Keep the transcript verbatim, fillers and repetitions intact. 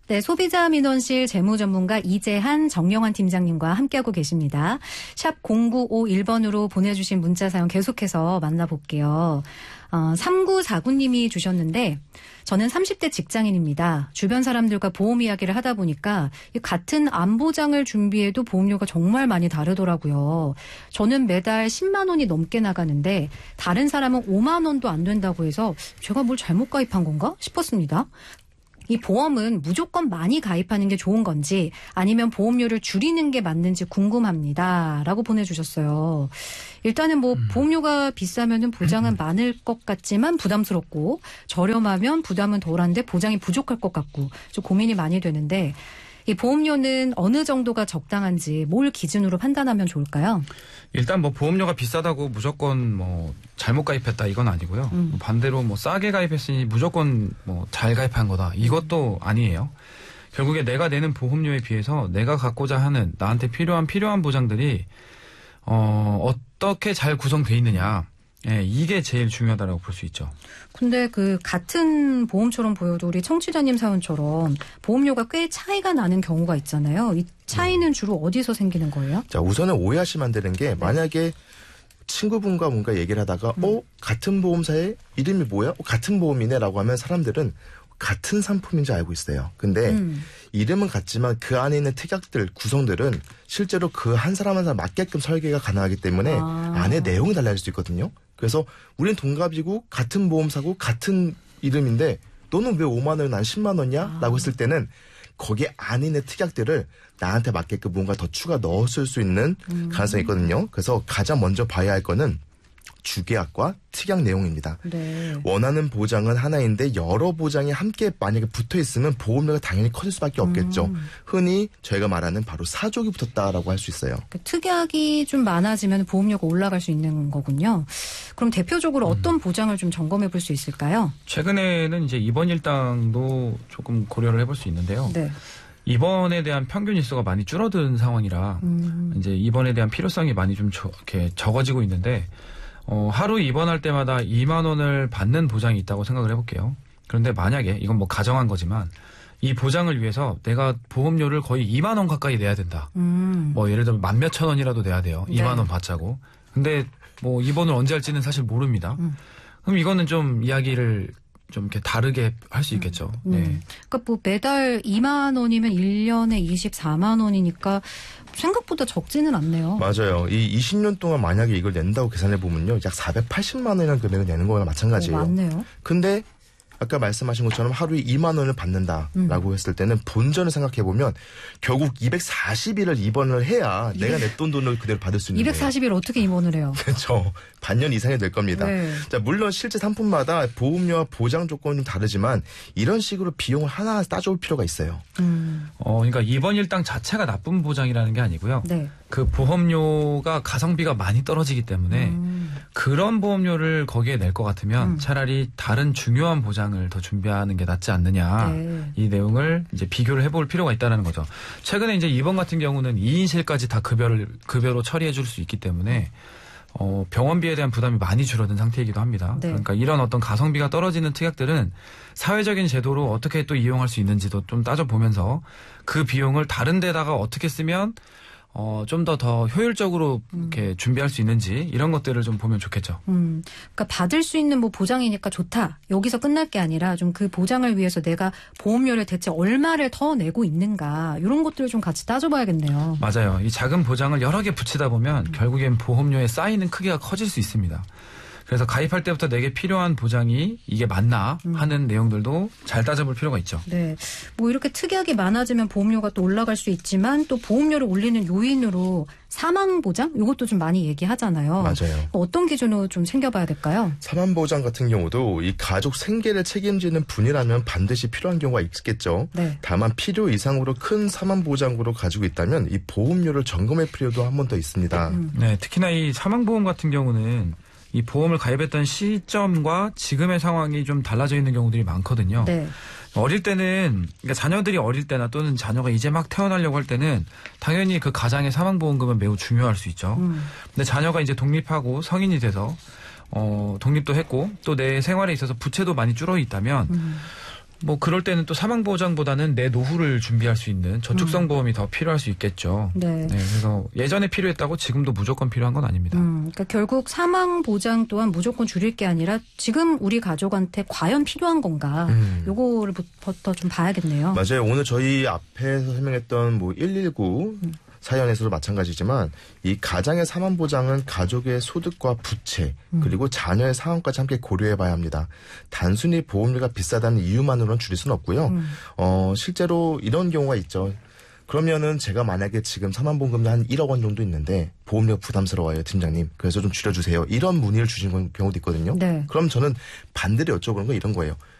네, 소비자 민원실 재무전문가 이재한, 정영환 팀장님과 함께하고 계십니다. 샵 공구오일 번으로 보내주신 문자 사연 계속해서 만나볼게요. 어, 삼구사구님이 주셨는데 저는 삼십 대 직장인입니다. 주변 사람들과 보험 이야기를 하다 보니까 같은 안보장을 준비해도 보험료가 정말 많이 다르더라고요. 저는 매달 십만 원이 넘게 나가는데 다른 사람은 오만 원도 안 된다고 해서 제가 뭘 잘못 가입한 건가 싶었습니다. 이 보험은 무조건 많이 가입하는 게 좋은 건지 아니면 보험료를 줄이는 게 맞는지 궁금합니다. 라고 보내주셨어요. 일단은 뭐 음. 보험료가 비싸면 보장은 많을 것 같지만 부담스럽고 저렴하면 부담은 덜한데 보장이 부족할 것 같고 좀 고민이 많이 되는데 이 보험료는 어느 정도가 적당한지 뭘 기준으로 판단하면 좋을까요? 일단 뭐 보험료가 비싸다고 무조건 뭐 잘못 가입했다 이건 아니고요. 음. 반대로 뭐 싸게 가입했으니 무조건 뭐 잘 가입한 거다 이것도 아니에요. 결국에 내가 내는 보험료에 비해서 내가 갖고자 하는 나한테 필요한 필요한 보장들이 어, 어떻게 잘 구성돼 있느냐. 예, 이게 제일 중요하다고 볼 수 있죠. 근데 그 같은 보험처럼 보여도 우리 청취자님 사연처럼 보험료가 꽤 차이가 나는 경우가 있잖아요. 이 차이는 주로 어디서 생기는 거예요? 자, 우선은 오해하시면 안 되는 게 만약에 친구분과 뭔가 얘기를 하다가 음. 어? 같은 보험사의 이름이 뭐야? 어, 같은 보험이네라고 하면 사람들은 같은 상품인지 알고 있어요. 근데 음. 이름은 같지만 그 안에 있는 특약들, 구성들은 실제로 그 한 사람 한 사람 맞게끔 설계가 가능하기 때문에 아. 안에 내용이 달라질 수 있거든요. 그래서 우린 동갑이고 같은 보험사고 같은 이름인데 너는 왜 오만 원 난 십만 원이야? 아. 라고 했을 때는 거기에 안에 있는 특약들을 나한테 맞게끔 뭔가 더 추가 넣었을 수 있는 음. 가능성이 있거든요. 그래서 가장 먼저 봐야 할 거는 주계약과 특약 내용입니다. 네. 원하는 보장은 하나인데 여러 보장이 함께 만약에 붙어있으면 보험료가 당연히 커질 수밖에 없겠죠. 음. 흔히 저희가 말하는 바로 사족이 붙었다라고 할 수 있어요. 그 특약이 좀 많아지면 보험료가 올라갈 수 있는 거군요. 그럼 대표적으로 음. 어떤 보장을 좀 점검해 볼 수 있을까요? 최근에는 이제 입원 일당도 조금 고려를 해볼 수 있는데요. 네. 입원에 대한 평균 일수가 많이 줄어든 상황이라 음. 이제 입원에 대한 필요성이 많이 좀 저, 이렇게 적어지고 있는데 어, 하루 입원할 때마다 이만 원을 받는 보장이 있다고 생각을 해볼게요. 그런데 만약에 이건 뭐 가정한 거지만 이 보장을 위해서 내가 보험료를 거의 이만 원 가까이 내야 된다. 음. 뭐 예를 들면 만 몇천 원이라도 내야 돼요. 네. 이만 원 받자고. 근데 뭐 입원을 언제 할지는 사실 모릅니다. 음. 그럼 이거는 좀 이야기를 좀 이렇게 다르게 할 수 있겠죠. 음. 네. 그러니까 뭐 매달 이만 원이면 일 년에 이십사만 원이니까 생각보다 적지는 않네요. 맞아요. 이 이십 년 동안 만약에 이걸 낸다고 계산해 보면요, 약 사백팔십만 원이라는 금액을 내는 거랑 마찬가지예요. 오, 맞네요. 근데 아까 말씀하신 것처럼 하루에 이만 원을 받는다라고 음. 했을 때는 본전을 생각해 보면 결국 이백사십 일을 입원을 해야 내가 냈던 돈을 그대로 받을 수 있는 거예요. 이백사십 일 어떻게 입원을 해요? 그렇죠. 반년 이상이 될 겁니다. 네. 자, 물론 실제 상품마다 보험료와 보장 조건은 좀 다르지만 이런 식으로 비용을 하나하나 따져볼 필요가 있어요. 음. 어, 그러니까 입원 일당 자체가 나쁜 보장이라는 게 아니고요. 네. 그 보험료가 가성비가 많이 떨어지기 때문에 음. 그런 보험료를 거기에 낼 것 같으면 음. 차라리 다른 중요한 보장을 더 준비하는 게 낫지 않느냐. 네. 이 내용을 이제 비교를 해볼 필요가 있다는 거죠. 최근에 이제 입원 같은 경우는 이 인실까지 다 급여를 급여로 처리해 줄 수 있기 때문에 어, 병원비에 대한 부담이 많이 줄어든 상태이기도 합니다. 네. 그러니까 이런 어떤 가성비가 떨어지는 특약들은 사회적인 제도로 어떻게 또 이용할 수 있는지도 좀 따져보면서 그 비용을 다른 데다가 어떻게 쓰면 어, 좀 더 더 효율적으로 음. 이렇게 준비할 수 있는지 이런 것들을 좀 보면 좋겠죠. 음, 그러니까 받을 수 있는 뭐 보장이니까 좋다. 여기서 끝날 게 아니라 좀 그 보장을 위해서 내가 보험료를 대체 얼마를 더 내고 있는가 이런 것들을 좀 같이 따져봐야겠네요. 맞아요. 이 작은 보장을 여러 개 붙이다 보면 음. 결국엔 보험료에 쌓이는 크기가 커질 수 있습니다. 그래서 가입할 때부터 내게 필요한 보장이 이게 맞나 하는 음. 내용들도 잘 따져볼 필요가 있죠. 네, 뭐 이렇게 특약이 많아지면 보험료가 또 올라갈 수 있지만 또 보험료를 올리는 요인으로 사망 보장 이것도 좀 많이 얘기하잖아요. 맞아요. 어떤 기준으로 좀 챙겨봐야 될까요? 사망 보장 같은 경우도 이 가족 생계를 책임지는 분이라면 반드시 필요한 경우가 있겠죠. 네. 다만 필요 이상으로 큰 사망 보장으로 가지고 있다면 이 보험료를 점검할 필요도 한 번 더 있습니다. 음. 네, 특히나 이 사망 보험 같은 경우는 이 보험을 가입했던 시점과 지금의 상황이 좀 달라져 있는 경우들이 많거든요. 네. 어릴 때는 그러니까 자녀들이 어릴 때나 또는 자녀가 이제 막 태어나려고 할 때는 당연히 그 가장의 사망보험금은 매우 중요할 수 있죠. 음. 근데 자녀가 이제 독립하고 성인이 돼서 어, 독립도 했고 또 내 생활에 있어서 부채도 많이 줄어 있다면 음. 뭐 그럴 때는 또 사망보장보다는 내 노후를 준비할 수 있는 저축성 음. 보험이 더 필요할 수 있겠죠. 네. 네. 그래서 예전에 필요했다고 지금도 무조건 필요한 건 아닙니다. 음, 그러니까 결국 사망보장 또한 무조건 줄일 게 아니라 지금 우리 가족한테 과연 필요한 건가 음. 요거를부터 좀 봐야겠네요. 맞아요. 오늘 저희 앞에서 설명했던 뭐 일일구 음. 사연에서도 마찬가지지만 이 가장의 사망보장은 가족의 소득과 부채 그리고 자녀의 상황까지 함께 고려해봐야 합니다. 단순히 보험료가 비싸다는 이유만으로는 줄일 수는 없고요. 음. 어, 실제로 이런 경우가 있죠. 그러면은 제가 만약에 지금 사망보험금도 한 일억 원 정도 있는데 보험료 부담스러워요, 팀장님. 그래서 좀 줄여주세요. 이런 문의를 주신 경우도 있거든요. 네. 그럼 저는 반대로 여쭤보는 건 이런 거예요.